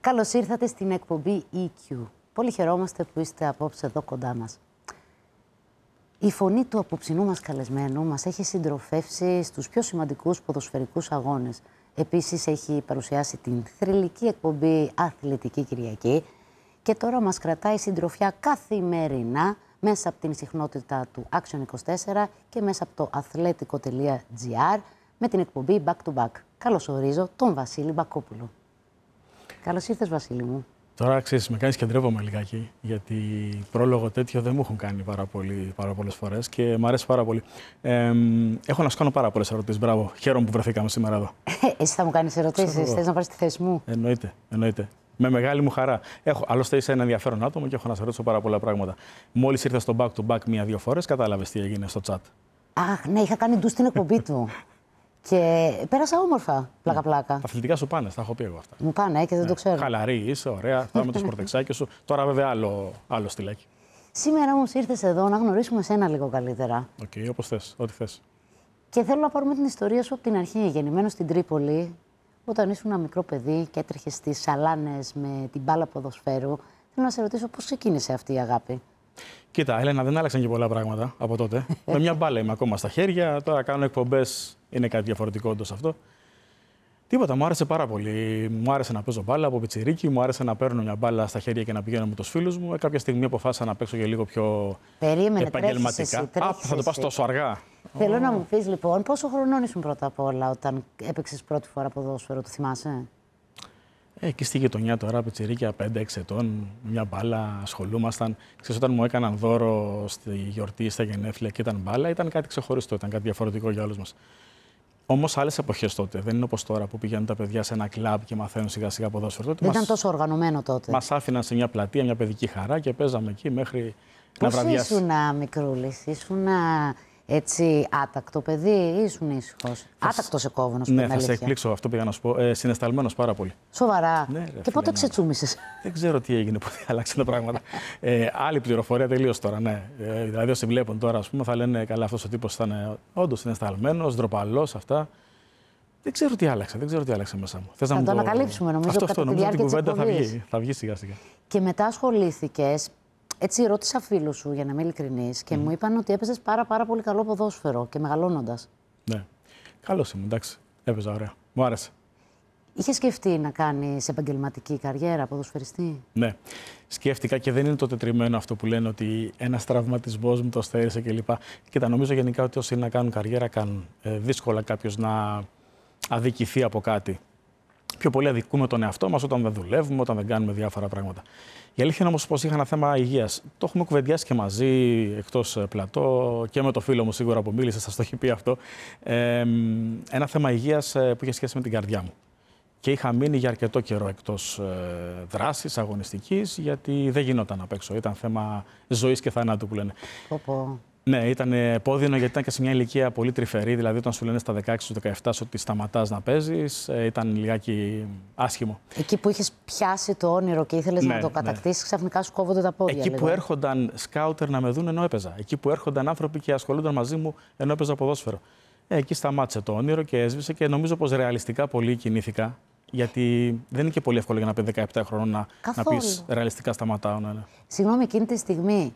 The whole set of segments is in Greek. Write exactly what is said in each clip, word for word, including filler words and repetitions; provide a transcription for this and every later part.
Καλώς ήρθατε στην εκπομπή ι κιου. Πολύ χαιρόμαστε που είστε απόψε εδώ κοντά μας. Η φωνή του απόψινού μας καλεσμένου μας έχει συντροφεύσει στους πιο σημαντικούς ποδοσφαιρικούς αγώνες. Επίσης έχει παρουσιάσει την θρυλική εκπομπή Αθλητική Κυριακή και τώρα μας κρατάει συντροφιά καθημερινά μέσα από την συχνότητα του Action είκοσι τέσσερα και μέσα από το αθλέτικο τελεία τζι άρ με την εκπομπή Back to Back. Καλώς ορίζω τον Βασίλη Μπακόπουλο. Καλώς ήρθες, Βασίλη μου. Τώρα ξέρεις, με κάνεις και ντρέπομαι λιγάκι, γιατί πρόλογο τέτοιο δεν μου έχουν κάνει πάρα, πολύ, πάρα πολλές φορές και μου αρέσει πάρα πολύ. Ε, έχω να σου κάνω πάρα πολλές ερωτήσεις. Μπράβο, χαίρομαι που βρεθήκαμε σήμερα εδώ. Εσύ θα μου κάνεις ερωτήσεις, θες να πάρεις τη θέση μου? Εννοείται, εννοείται. Με μεγάλη μου χαρά. Έχω, άλλωστε είσαι ένα ενδιαφέρον άτομο και έχω να σε ρωτήσω πάρα πολλά πράγματα. Μόλις ήρθες στο back to back μία-δύο φορές, κατάλαβες τι έγινε στο chat. Αχ, ναι, είχα κάνει ντου στην εκπομπή του. Και πέρασα όμορφα, πλάκα-πλάκα. Τα αθλητικά σου πάνε, τα έχω πει εγώ αυτά. Μου πάνε, ε, και δεν ναι. το ξέρω. Χαλαρή, είσαι, ωραία, θα με το σπορτεξάκι σου. Τώρα βέβαια άλλο, άλλο στυλάκι. Σήμερα όμως ήρθες εδώ να γνωρίσουμε σένα λίγο καλύτερα. Οκ, okay, όπως θες, ό,τι θες. Και θέλω να πάρουμε την ιστορία σου από την αρχή. Γεννημένο στην Τρίπολη, όταν ήσουν ένα μικρό παιδί και έτρεχες στις σαλάνες με την μπάλα ποδοσφαίρου. Θέλω να σε ρωτήσω πώς ξεκίνησε αυτή η αγάπη. Κοίτα, Έλενα, δεν άλλαξαν και πολλά πράγματα από τότε. Με μια μπάλα είμαι ακόμα στα χέρια. Τώρα κάνω εκπομπές, είναι κάτι διαφορετικό όντως αυτό. Τίποτα, μου άρεσε πάρα πολύ. Μου άρεσε να παίζω μπάλα από πιτσιρίκι, μου άρεσε να παίρνω μια μπάλα στα χέρια και να πηγαίνω με τους φίλους μου. Ε, κάποια στιγμή αποφάσισα να παίξω και λίγο πιο Περίμενε, επαγγελματικά. Τρέχεις εσύ, Α, θα το πας τόσο αργά. Θέλω oh. να μου πεις λοιπόν, πόσο χρονών ήσουν πρώτα απ' όλα όταν έπαιξες πρώτη φορά ποδόσφαιρο, το θυμάσαι? Ε, εκεί στη γειτονιά τώρα, πιτσιρίκια πέντε έξι ετών, μια μπάλα, ασχολούμασταν. Ξέρεις, όταν μου έκαναν δώρο στη γιορτή, στα γενέθλια και ήταν μπάλα, ήταν κάτι ξεχωριστό, ήταν κάτι διαφορετικό για όλους μας. Όμως άλλες εποχές τότε. Δεν είναι όπως τώρα που πηγαίνουν τα παιδιά σε ένα κλαμπ και μαθαίνουν σιγά σιγά ποδόσφαιρο. Δεν μας... ήταν τόσο οργανωμένο τότε. Μας άφηναν σε μια πλατεία, μια παιδική χαρά και παίζαμε εκεί μέχρι πώς να βραδιάσει. Πώς ήσουν μικρούλης, ήσουν έτσι άτακτο παιδί ή ήσουν ήσυχος? Άτακτο σε κόβω, να σου πω. Ναι, θα σε εκπλήξω, αυτό πήγα να σου πω. Ε, συναισθαλμένος πάρα πολύ. Σοβαρά? Ναι, ρε, και φίλε, πότε ναι. ξετσούμισες? Δεν ξέρω τι έγινε, πότε άλλαξαν τα πράγματα. ε, άλλη πληροφορία τελείως τώρα, ναι. Ε, δηλαδή, όσοι βλέπουν τώρα, ας πούμε, θα λένε καλά, αυτός ο τύπος ήταν όντως συναισθαλμένος, ντροπαλός, αυτά. Δεν ξέρω τι άλλαξε, δεν ξέρω τι άλλαξε μέσα μου. Θες θα να το μου ανακαλύψουμε, νομίζω, αυτό, κατά αυτό, τη νομίζω διάρκεια την κουβέντα της θα εκπομπής. βγει, θα βγει σιγά σιγά. Και μετά ασχολήθηκες, έτσι ρώτησα φίλους σου, για να είμαι ειλικρινής, και mm. μου είπαν ότι έπαιζες πάρα, πάρα πολύ καλό ποδόσφαιρο και μεγαλώνοντας. Ναι, καλός ήμουν, εντάξει, έπαιζα ωραία, μου άρεσε. Είχες σκεφτεί να κάνεις επαγγελματική καριέρα, ποδοσφαιριστή? Ναι, σκέφτηκα και δεν είναι το τετριμένο αυτό που λένε ότι ένας τραυματισμός μου το στέρισε κλπ. Κοίτα, νομίζω γενικά ότι όσοι είναι να κάνουν καριέρα κάνουν. Ε, δύσκολα κάποιος να αδικηθεί από κάτι. Πιο πολύ αδικούμε τον εαυτό μας όταν δεν δουλεύουμε, όταν δεν κάνουμε διάφορα πράγματα. Η αλήθεια είναι όμως πως είχα ένα θέμα υγείας. Το έχουμε κουβεντιάσει και μαζί εκτός πλατό και με το φίλο μου σίγουρα που μίλησε, σας το έχει πει αυτό. Ε, ένα θέμα υγείας που είχε σχέση με την καρδιά μου. Και είχα μείνει για αρκετό καιρό εκτός ε, δράσης, αγωνιστικής, γιατί δεν γινόταν να παίξω. Ήταν θέμα ζωής και θανάτου που λένε. Πω, πω. Ναι, ήταν επώδυνο γιατί ήταν και σε μια ηλικία πολύ τρυφερή. Δηλαδή, όταν σου λένε στα δεκαέξι στους δεκαεπτά ότι σταματάς να παίζεις, ε, ήταν λιγάκι άσχημο. Εκεί που είχες πιάσει το όνειρο και ήθελες ναι, να το κατακτήσεις, ναι. Ξαφνικά σου κόβονται τα πόδια. Εκεί λίγο. που έρχονταν σκάουτερ να με δουν ενώ έπαιζα. Εκεί που έρχονταν άνθρωποι και ασχολούνταν μαζί μου ενώ έπαιζα ποδόσφαιρο. Ε, εκεί σταμάτησε το όνειρο και έσβησε και νομίζω πως ρεαλιστικά πολύ κινήθηκα. Γιατί δεν είναι και πολύ εύκολο για να πει δεκαεπτά χρονών να, να πεις ρεαλιστικά σταματάω. Ναι, ναι. Συγγνώμη, εκείνη τη στιγμή.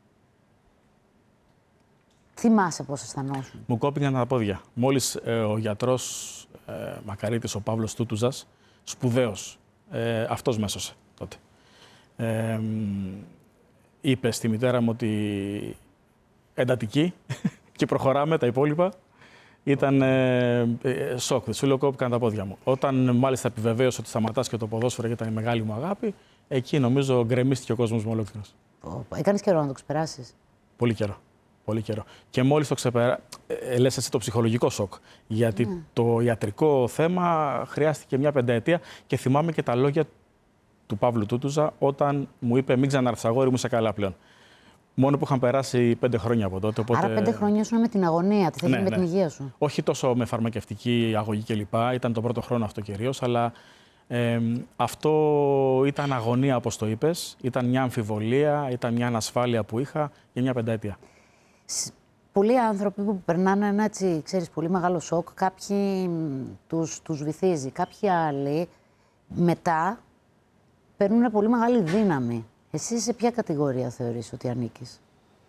Θυμάσαι πώς αισθανόσουν? Μου κόπηκαν τα πόδια. Μόλις ε, ο γιατρός ε, Μακαρίτης, ο Παύλος Τούτουζας, σπουδαίος, ε, αυτός μέσωσε τότε. Ε, είπε στη μητέρα μου ότι εντατική και προχωράμε τα υπόλοιπα. Ήταν ε, ε, σοκ, σου λέω κόπηκαν τα πόδια μου. Όταν μάλιστα επιβεβαίωσε ότι σταματάς και το ποδόσφαιρο γιατί ήταν η μεγάλη μου αγάπη, εκεί νομίζω γκρεμίστηκε ο κόσμος μου ολόκληρος. Έκανες καιρό να το ξεπεράσεις? Πολύ καιρό. Πολύ καιρό. Και μόλις το ξεπεράσει, ε, λες εσύ το ψυχολογικό σοκ. Γιατί mm. το ιατρικό θέμα χρειάστηκε μια πενταετία και θυμάμαι και τα λόγια του Παύλου Τούτουζα όταν μου είπε: μην ξανάρθεις αγόρι μου, είσαι καλά πλέον. Μόνο που είχαν περάσει πέντε χρόνια από τότε. Οπότε... Άρα πέντε χρόνια ήσουν με την αγωνία. Τι θα γίνει ναι, με ναι. την υγεία σου? Όχι τόσο με φαρμακευτική αγωγή κλπ. Ήταν το πρώτο χρόνο αυτό κυρίως, αλλά ε, αυτό ήταν αγωνία, όπως το είπες. Ήταν μια αμφιβολία, ήταν μια ανασφάλεια που είχα για μια πενταετία. Πολλοί άνθρωποι που περνάνε ένα έτσι, ξέρεις, πολύ μεγάλο σοκ, κάποιοι τους, τους βυθίζει, κάποιοι άλλοι μετά παίρνουν πολύ μεγάλη δύναμη. Εσύ σε ποια κατηγορία θεωρείς ότι ανήκεις?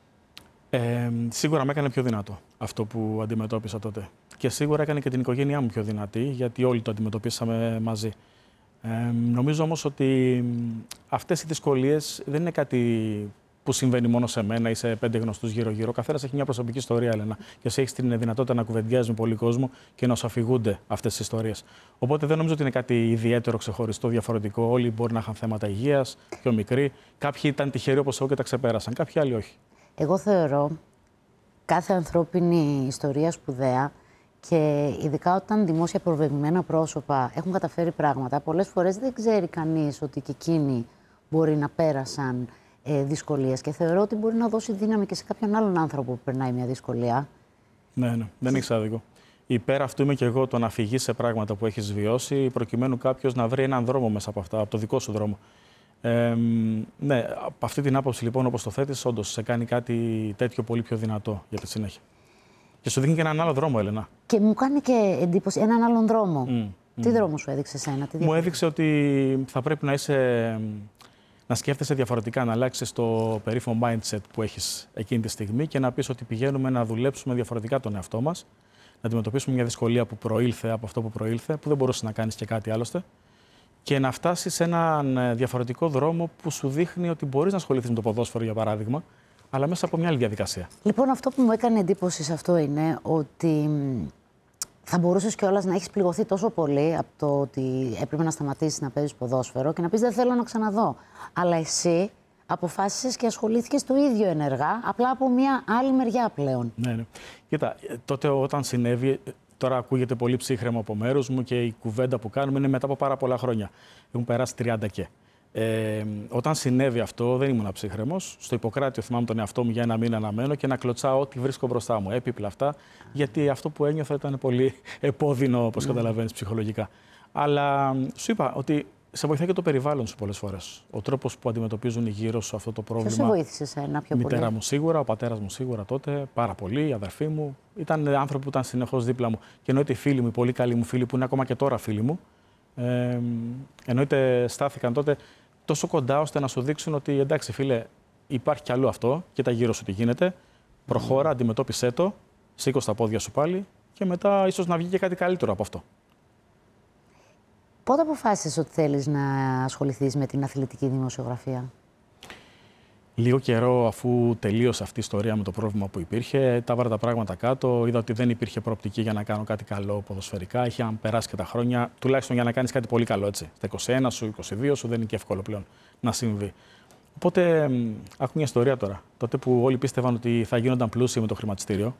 Ε, σίγουρα με έκανε πιο δυνατό αυτό που αντιμετώπισα τότε. Και σίγουρα έκανε και την οικογένειά μου πιο δυνατή, γιατί όλοι το αντιμετωπίσαμε μαζί. Ε, νομίζω όμως ότι αυτές οι δυσκολίες δεν είναι κάτι που συμβαίνει μόνο σε μένα ή σε πέντε γνωστούς γύρω-γύρω. Ο καθένας έχει μια προσωπική ιστορία, Έλενα. Και εσύ έχεις την δυνατότητα να κουβεντιάζεις με πολύ κόσμο και να σου αφηγούνται αυτές τις ιστορίες. Οπότε δεν νομίζω ότι είναι κάτι ιδιαίτερο, ξεχωριστό, διαφορετικό. Όλοι μπορεί να είχαν θέματα υγείας, πιο μικροί. Κάποιοι ήταν τυχεροί όπως εγώ και τα ξεπέρασαν. Κάποιοι άλλοι όχι. Εγώ θεωρώ κάθε ανθρώπινη ιστορία σπουδαία και ειδικά όταν δημόσια προβεβλημένα πρόσωπα έχουν καταφέρει πράγματα, πολλές φορές δεν ξέρει κανείς ότι και εκείνοι μπορεί να πέρασαν ε, δυσκολίες και θεωρώ ότι μπορεί να δώσει δύναμη και σε κάποιον άλλον άνθρωπο που περνάει μια δυσκολία. Ναι, ναι, δεν έχεις άδικο. Υπέρ αυτού είμαι και εγώ, το να φυγείς σε πράγματα που έχεις βιώσει, προκειμένου κάποιος να βρει έναν δρόμο μέσα από αυτά, από το δικό σου δρόμο. Ε, ναι, από αυτή την άποψη λοιπόν, όπως το θέτεις, όντως σε κάνει κάτι τέτοιο πολύ πιο δυνατό για τη συνέχεια. Και σου δίνει και έναν άλλο δρόμο, Έλενα. Και μου κάνει και εντύπωση έναν άλλον δρόμο. Mm, τι mm. δρόμο σου έδειξε εσένα? Τι μου έδειξε ότι θα πρέπει να είσαι, να σκέφτεσαι διαφορετικά, να αλλάξεις το περίφημο mindset που έχεις εκείνη τη στιγμή και να πεις ότι πηγαίνουμε να δουλέψουμε διαφορετικά τον εαυτό μας, να αντιμετωπίσουμε μια δυσκολία που προήλθε από αυτό που προήλθε, που δεν μπορούσε να κάνεις και κάτι άλλωστε, και να φτάσεις σε έναν διαφορετικό δρόμο που σου δείχνει ότι μπορείς να ασχοληθείς με το ποδόσφαιρο, για παράδειγμα, αλλά μέσα από μια άλλη διαδικασία. Λοιπόν, αυτό που μου έκανε εντύπωση σε αυτό είναι ότι θα μπορούσες κιόλας να έχεις πληγωθεί τόσο πολύ από το ότι έπρεπε να σταματήσεις να παίζεις ποδόσφαιρο και να πεις δεν θέλω να ξαναδώ. Αλλά εσύ αποφάσισες και ασχολήθηκες το ίδιο ενεργά, απλά από μια άλλη μεριά πλέον. Ναι, ναι. Κοίτα, τότε όταν συνέβη, τώρα ακούγεται πολύ ψύχρεμο από μέρους μου και η κουβέντα που κάνουμε είναι μετά από πάρα πολλά χρόνια. Έχουν περάσει τριάντα και. Ε, όταν συνέβη αυτό, δεν ήμουν ψύχρεμος. Στο Ιπποκράτιο θυμάμαι τον εαυτό μου για ένα μήνα να μένω και να κλωτσάω ό,τι βρίσκω μπροστά μου. Έπιπλα αυτά, γιατί αυτό που ένιωθα ήταν πολύ επώδυνο, όπως mm. καταλαβαίνεις, ψυχολογικά. Αλλά σου είπα ότι σε βοηθάει και το περιβάλλον σου πολλές φορές. Ο τρόπος που αντιμετωπίζουν γύρω σου αυτό το πρόβλημα. Ποιος σε βοήθησε εσένα πιο πολύ? Η μητέρα μου σίγουρα, ο πατέρας μου σίγουρα τότε, πάρα πολύ, η αδερφή μου. Ήταν άνθρωποι που ήταν συνεχώς δίπλα μου. Και εννοείται οι φίλοι μου, οι πολύ καλοί μου φίλοι, που είναι ακόμα και τώρα φίλοι μου. Ε, εννοείται στάθηκαν τότε τόσο κοντά ώστε να σου δείξουν ότι εντάξει φίλε, υπάρχει κι αλλού αυτό, κοίτα γύρω σου τι γίνεται, προχώρα, αντιμετώπισέ το, σήκω στα πόδια σου πάλι και μετά ίσως να βγει και κάτι καλύτερο από αυτό. Πότε αποφάσισες ότι θέλεις να ασχοληθείς με την αθλητική δημοσιογραφία? Λίγο καιρό αφού τελείωσε αυτή η ιστορία με το πρόβλημα που υπήρχε, τα βάρα τα πράγματα κάτω, είδα ότι δεν υπήρχε προοπτική για να κάνω κάτι καλό ποδοσφαιρικά. Είχαν περάσει και τα χρόνια, τουλάχιστον για να κάνεις κάτι πολύ καλό έτσι. Στα είκοσι ένα σου, είκοσι δύο σου δεν είναι και εύκολο πλέον να συμβεί. Οπότε, άκου μια ιστορία τώρα. Τότε που όλοι πίστευαν ότι θα γίνονταν πλούσιοι με το χρηματιστήριο.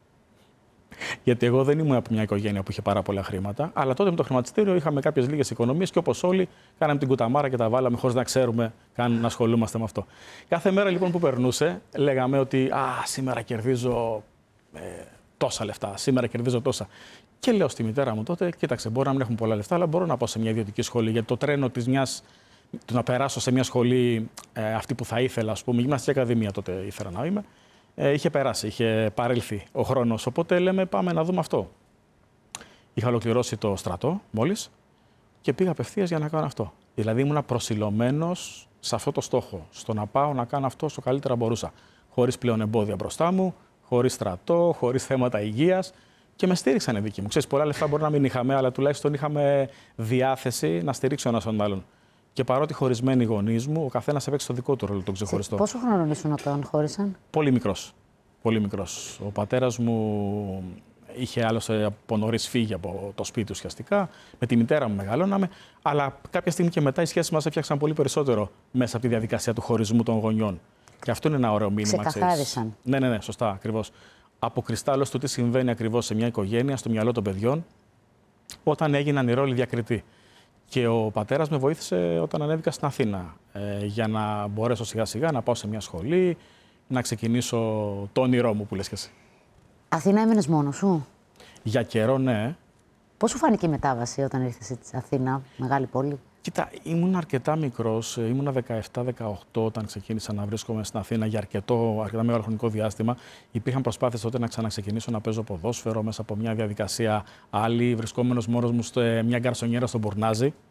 Γιατί εγώ δεν ήμουν από μια οικογένεια που είχε πάρα πολλά χρήματα, αλλά τότε με το χρηματιστήριο είχαμε κάποιες λίγες οικονομίες και όπως όλοι κάναμε την κουταμάρα και τα βάλαμε χωρίς να ξέρουμε καν να ασχολούμαστε με αυτό. Κάθε μέρα λοιπόν που περνούσε, λέγαμε ότι α, σήμερα κερδίζω ε, τόσα λεφτά, σήμερα κερδίζω τόσα. Και λέω στη μητέρα μου τότε, κοίταξε, μπορεί να μην έχουν πολλά λεφτά, αλλά μπορώ να πάω σε μια ιδιωτική σχολή. Γιατί το τρένο της μιας, του να περάσω σε μια σχολή ε, αυτή που θα ήθελα, ας πούμε, γυμναστική ακαδημία τότε ήθελα να είμαι. Ε, είχε περάσει, είχε παρέλθει ο χρόνος, οπότε λέμε πάμε να δούμε αυτό. Είχα ολοκληρώσει το στρατό μόλις και πήγα απευθείας για να κάνω αυτό. Δηλαδή ήμουν προσιλωμένος σε αυτό το στόχο, στο να πάω να κάνω αυτό όσο καλύτερα μπορούσα. Χωρίς πλέον εμπόδια μπροστά μου, χωρίς στρατό, χωρίς θέματα υγείας και με στήριξαν οι δικοί μου. Ξέρεις, πολλά λεφτά μπορεί να μην είχαμε, αλλά τουλάχιστον είχαμε διάθεση να στηρίξω ένας τον άλλον. Και παρότι χωρισμένοι οι γονείς μου, ο καθένας έπαιξε το δικό του ρόλο, τον ξεχωριστό. Πόσο χρόνο ήσουν όταν χώρισαν? Πολύ μικρός. Πολύ μικρός. Ο πατέρας μου είχε άλλωστε από νωρίς φύγει από το σπίτι ουσιαστικά. Με τη μητέρα μου μεγαλώναμε. Αλλά κάποια στιγμή και μετά οι σχέσεις μας έφτιαξαν πολύ περισσότερο μέσα από τη διαδικασία του χωρισμού των γονιών. Και αυτό είναι ένα ωραίο μήνυμα. Ξεκαθάρισαν. Ναι, ναι, ναι, σωστά, ακριβώς. Αποκριστάλλωσε το τι συμβαίνει ακριβώς σε μια οικογένεια, στο μυαλό των παιδιών, όταν έγιναν οι ρόλοι διακριτοί. Και ο πατέρας με βοήθησε όταν ανέβηκα στην Αθήνα ε, για να μπορέσω σιγά σιγά να πάω σε μια σχολή, να ξεκινήσω το όνειρό μου που λες και εσύ. Αθήνα έμενες μόνος σου? Για καιρό, ναι. Πώς σου φάνηκε η μετάβαση όταν ήρθες στην Αθήνα, μεγάλη πόλη? Κοίτα, ήμουν αρκετά μικρός, ήμουν δεκαεπτά δεκαοκτώ όταν ξεκίνησα να βρίσκομαι στην Αθήνα για αρκετό, αρκετά μεγάλο χρονικό διάστημα. Υπήρχαν προσπάθειες τότε να ξαναξεκινήσω να παίζω ποδόσφαιρο μέσα από μια διαδικασία άλλη, βρισκόμενος μόνος μου σε μια γκαρσονιέρα στον Μπουρνάζι.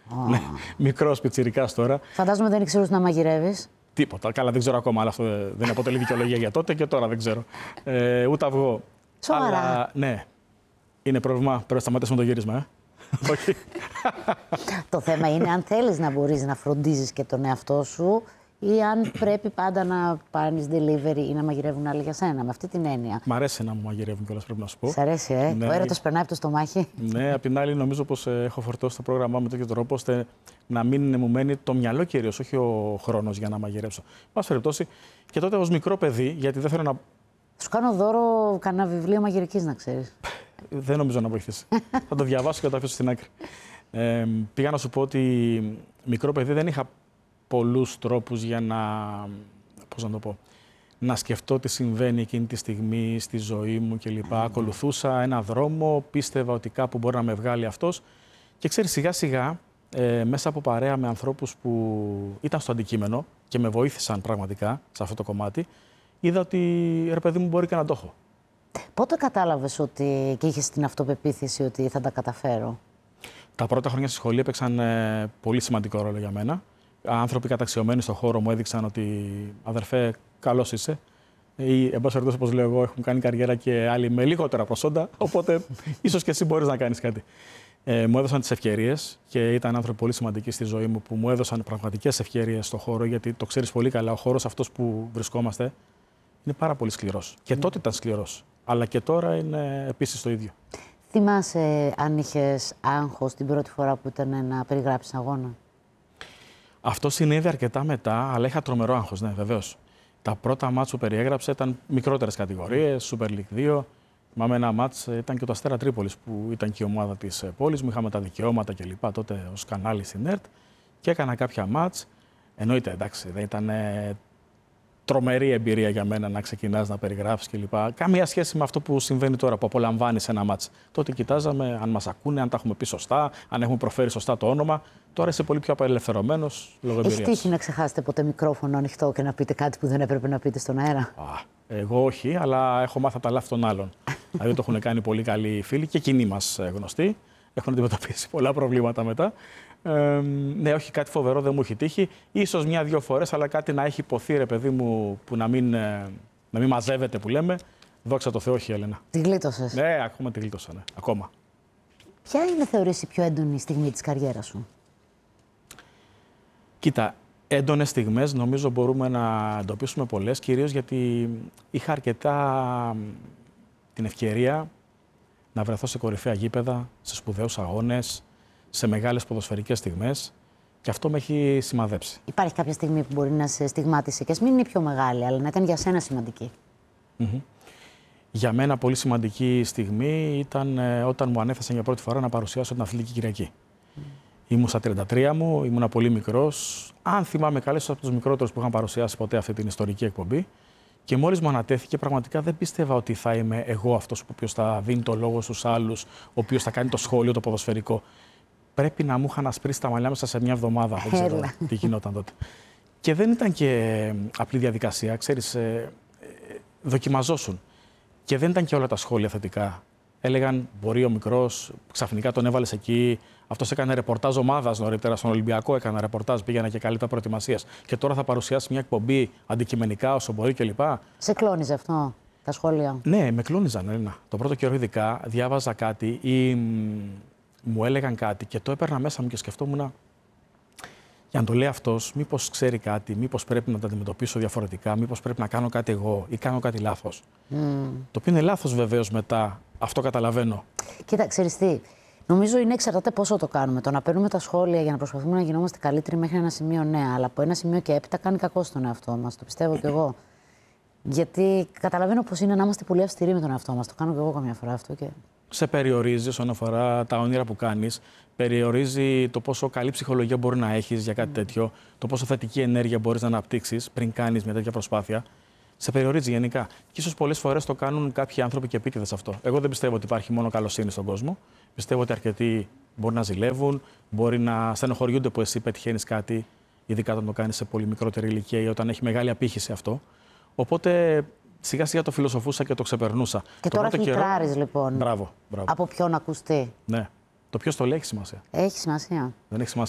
Oh. Ναι, μικρός πιτσιρικάς τώρα. Φαντάζομαι δεν ήξερες να μαγειρεύεις. Τίποτα. Καλά, δεν ξέρω ακόμα, αλλά αυτό δεν αποτελεί δικαιολογία για τότε και τώρα δεν ξέρω. Ε, ούτε αυγό. Σοβαρά. Αλλά, ναι, είναι πρόβλημα. Πρέπει να σταματήσουμε το γύρισμα, ε. Όχι. Το θέμα είναι αν θέλεις να μπορείς να φροντίζεις και τον εαυτό σου ή αν πρέπει πάντα να πάρεις delivery ή να μαγειρεύουν άλλοι για σένα. Με αυτή την έννοια. Μ' αρέσει να μου μαγειρεύουν κιόλας, πρέπει να σου πω. Σ' αρέσει, ε. Ναι. Ο έρωτας περνάει από το στομάχι. Ναι, απ' την άλλη, νομίζω πως ε, έχω φορτώσει το πρόγραμμά με τέτοιο τρόπο ώστε να μην μου μένει το μυαλό κυρίως, όχι ο χρόνος για να μαγειρέψω. Πάση περιπτώσει, και τότε ως μικρό παιδί, γιατί δεν θέλω να. Σου κάνω δώρο κανένα βιβλίο μαγειρικής, να ξέρεις. Δεν νομίζω να βοηθήσει. Θα το διαβάσω και θα το αφήσω στην άκρη. Ε, πήγα να σου πω ότι μικρό παιδί δεν είχα πολλούς τρόπους για να. Πώς να το πω. Να σκεφτώ τι συμβαίνει εκείνη τη στιγμή στη ζωή μου κλπ. Mm. Ακολουθούσα ένα δρόμο, πίστευα ότι κάπου μπορεί να με βγάλει αυτός. Και ξέρεις, σιγά σιγά, ε, μέσα από παρέα με ανθρώπους που ήταν στο αντικείμενο και με βοήθησαν πραγματικά σε αυτό το κομμάτι, είδα ότι ρε παιδί μου μπορεί και να το έχω. Πότε κατάλαβες ότι και είχες την αυτοπεποίθηση ότι θα τα καταφέρω? Τα πρώτα χρόνια στη σχολή έπαιξαν ε, πολύ σημαντικό ρόλο για μένα. Άνθρωποι καταξιωμένοι στον χώρο μου έδειξαν ότι αδερφέ, καλός είσαι. Ή, εν πάση περιπτώσει, όπως λέω εγώ, έχουν κάνει καριέρα και άλλοι με λιγότερα προσόντα. Οπότε, ίσως και εσύ μπορείς να κάνεις κάτι. Ε, μου έδωσαν τις ευκαιρίες και ήταν άνθρωποι πολύ σημαντικοί στη ζωή μου που μου έδωσαν πραγματικές ευκαιρίες στον χώρο. Γιατί το ξέρεις πολύ καλά, ο χώρος αυτός που βρισκόμαστε είναι πάρα πολύ σκληρός. Και τότε ήταν σκληρός. Αλλά και τώρα είναι επίσης το ίδιο. Θυμάσαι αν είχες άγχος την πρώτη φορά που ήταν να περιγράψεις αγώνα? Αυτό συνέβη αρκετά μετά, αλλά είχα τρομερό άγχος, ναι, βεβαίως. Τα πρώτα μάτς που περιέγραψα ήταν μικρότερες κατηγορίες, Super League δύο. Θυμάμαι ένα μάτς, ήταν και το Αστέρα Τρίπολης που ήταν και η ομάδα της πόλης μου. Είχαμε τα δικαιώματα κλπ. Τότε ως κανάλι στην ΕΡΤ και έκανα κάποια μάτς. Εννοείται, εντάξει, δεν ήταν τρομερή εμπειρία για μένα να ξεκινάς να περιγράψεις κλπ. Καμία σχέση με αυτό που συμβαίνει τώρα, που απολαμβάνεις ένα μάτς. Τότε κοιτάζαμε αν μας ακούνε, αν τα έχουμε πει σωστά, αν έχουμε προφέρει σωστά το όνομα. Τώρα είσαι πολύ πιο απελευθερωμένος λόγω εμπειρίας. Έχει τύχει να ξεχάσετε ποτέ μικρόφωνο ανοιχτό και να πείτε κάτι που δεν έπρεπε να πείτε στον αέρα? Α, εγώ όχι, αλλά έχω μάθει τα λάθη των άλλων. Δηλαδή το έχουν κάνει πολύ καλοί φίλοι και κοινοί μας γνωστοί. Έχουν αντιμετωπίσει πολλά προβλήματα μετά. Ε, ναι, όχι, κάτι φοβερό δεν μου έχει τύχει. Ίσως μια-δυο φορές, αλλά κάτι να έχει υποθεί, ρε παιδί μου, που να μην, να μην μαζεύεται, που λέμε. Δόξα τω Θεώ, όχι, Έλενα. Τη γλίτωσες? Ναι, ακόμα τη γλίτωσα, ναι. Ακόμα. Ποια είναι, θεωρείς, η πιο έντονη στιγμή της καριέρας σου? Κοίτα, έντονες στιγμές νομίζω μπορούμε να εντοπίσουμε πολλές, κυρίως γιατί είχα αρκετά την ευκαιρία να βρεθώ σε κορυφαία γήπεδα, σε σπουδαίους αγώνες, σε μεγάλες ποδοσφαιρικές στιγμές και αυτό με έχει σημαδέψει. Υπάρχει κάποια στιγμή που μπορεί να σε στιγμάτισε και ας μην είναι η πιο μεγάλη, αλλά να ήταν για σένα σημαντική? Mm-hmm. Για μένα πολύ σημαντική στιγμή ήταν ε, όταν μου ανέθεσαν για πρώτη φορά να παρουσιάσω την Αθλητική Κυριακή. Mm. Ήμουν στα τριάντα τρία μου, ήμουν πολύ μικρός. Αν θυμάμαι καλά, ίσως από τους μικρότερους που είχαν παρουσιάσει ποτέ αυτή την ιστορική εκπομπή. Και μόλις μου ανατέθηκε, πραγματικά δεν πίστευα ότι θα είμαι εγώ αυτός ο οποίος θα δίνει το λόγο στους άλλους, ο οποίος θα κάνει το σχόλιο, το ποδοσφαιρικό. Πρέπει να μου είχαν ασπρίσει τα μαλλιά μέσα σε μια εβδομάδα. Δεν ξέρω τι γινόταν τότε. Και δεν ήταν και απλή διαδικασία, ξέρεις, ε, ε, δοκιμαζόσουν. Και δεν ήταν και όλα τα σχόλια θετικά. Έλεγαν, μπορεί ο μικρός, ξαφνικά τον έβαλες εκεί. Αυτός έκανε ρεπορτάζ ομάδας νωρίτερα στον Ολυμπιακό, έκανε ρεπορτάζ, πήγαινε και καλύτερα προετοιμασίας. Και τώρα θα παρουσιάσει μια εκπομπή αντικειμενικά όσο μπορεί κλπ. Σε κλώνιζε αυτό, τα σχόλια? Ναι, με κλώνιζαν, Έλληνα. Το πρώτο καιρό ειδικά διάβαζα κάτι ή μου έλεγαν κάτι και το έπαιρνα μέσα μου και σκεφτόμουν. Για να το λέει αυτός, μήπως ξέρει κάτι, μήπως πρέπει να το αντιμετωπίσω διαφορετικά, μήπως πρέπει να κάνω κάτι εγώ ή κάνω κάτι λάθος. Mm. Το οποίο είναι λάθος βεβαίως μετά, αυτό καταλαβαίνω. Κοίτα, ξέρεις τι, νομίζω είναι εξαρτάται πόσο το κάνουμε. Το να παίρνουμε τα σχόλια για να προσπαθούμε να γινόμαστε καλύτεροι μέχρι ένα σημείο, ναι, αλλά από ένα σημείο και έπειτα κάνει κακό στον εαυτό μας. Το πιστεύω κι εγώ. Γιατί καταλαβαίνω πως είναι να είμαστε πολύ αυστηροί με τον εαυτό μας. Το κάνω κι εγώ καμιά φορά αυτό. Και... Σε περιορίζει όσον αφορά τα όνειρα που κάνεις, περιορίζει το πόσο καλή ψυχολογία μπορεί να έχεις για κάτι mm. τέτοιο, το πόσο θετική ενέργεια μπορείς να αναπτύξεις πριν κάνεις μια τέτοια προσπάθεια. Σε περιορίζει γενικά. Και ίσως πολλές φορές το κάνουν κάποιοι άνθρωποι και επίτηδες αυτό. Εγώ δεν πιστεύω ότι υπάρχει μόνο καλοσύνη στον κόσμο. Πιστεύω ότι αρκετοί μπορεί να ζηλεύουν, μπορεί να στενοχωριούνται που εσύ πετυχαίνεις κάτι, ειδικά όταν το κάνεις σε πολύ μικρότερη ηλικία ή όταν έχει μεγάλη απήχηση αυτό. Οπότε σιγά σιγά το φιλοσοφούσα και το ξεπερνούσα. Και το τώρα φιλτράρεις λοιπόν. Μπράβο, μπράβο. Από ποιον ακουστεί. Ναι. Το ποιος το λέει έχει σημασία. Έχει σημασία. Δεν έχει σημασία.